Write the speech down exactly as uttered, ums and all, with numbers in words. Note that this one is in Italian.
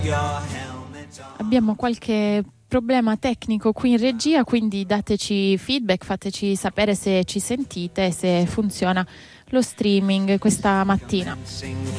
Abbiamo qualche problema tecnico qui in regia, quindi dateci feedback, fateci sapere se ci sentite, se funziona lo streaming questa mattina.